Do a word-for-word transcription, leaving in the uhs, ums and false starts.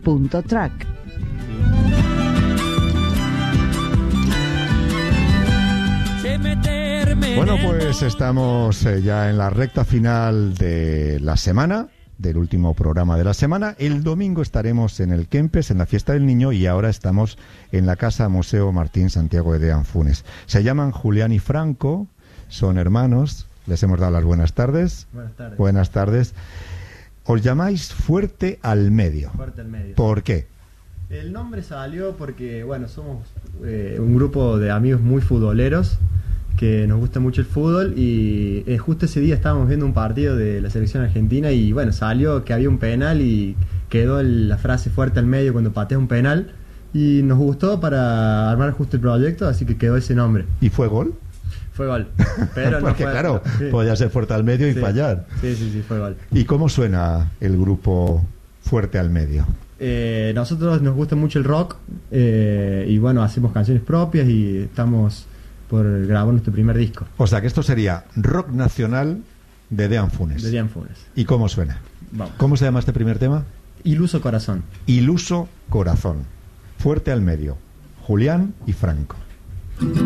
punto track. Bueno, pues estamos eh, ya en la recta final de la semana, del último programa de la semana. El domingo estaremos en el Kempes, en la Fiesta del Niño, y ahora estamos en la Casa Museo Martín Santiago de Dean Funes. Se llaman Julián y Franco, son hermanos, les hemos dado las buenas tardes. Buenas tardes. Buenas tardes. Os llamáis Fuerte al Medio. Fuerte al Medio. ¿Por qué? El nombre salió porque, bueno, somos eh, un grupo de amigos muy futboleros que nos gusta mucho el fútbol y eh, justo ese día estábamos viendo un partido de la selección argentina y bueno, salió que había un penal y quedó el, la frase fuerte al medio cuando pateas un penal y nos gustó para armar justo el proyecto, así que quedó ese nombre. ¿Y fue gol? Fue gol, pero no porque fue, claro, sí. podía ser fuerte al medio y Sí. fallar. Sí, sí, sí, fue gol. ¿Y cómo suena el grupo Fuerte al Medio? Eh, nosotros nos gusta mucho el rock eh, y bueno, hacemos canciones propias y estamos por grabar nuestro primer disco. O sea que esto sería rock nacional de Dean Funes. De Dean Funes. ¿Y cómo suena? Vamos. ¿Cómo se llama este primer tema? Iluso Corazón. Iluso Corazón. Fuerte al Medio. Julián y Franco.